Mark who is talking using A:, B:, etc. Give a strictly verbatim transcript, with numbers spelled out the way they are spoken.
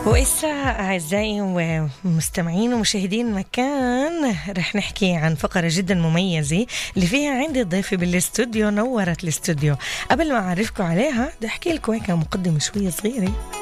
A: وإسا أعزائي ومستمعين ومشاهدين مكان، رح نحكي عن فقرة جدا مميزة اللي فيها عندي ضيفة بالاستوديو، نورت الاستوديو. قبل ما أعرفكم عليها بدي أحكي لكم هيك مقدمة شوية صغيرة.